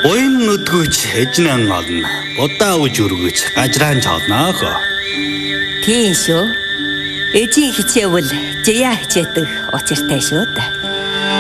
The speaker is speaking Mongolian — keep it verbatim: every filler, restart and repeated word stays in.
Буян нүдгүүч эжнэн олно. Будаа үж өргөж гажраан чолноо хөө. Тийм шүү. Эжийн хичээвэл жия хичээдэг учиртай шүү дээ.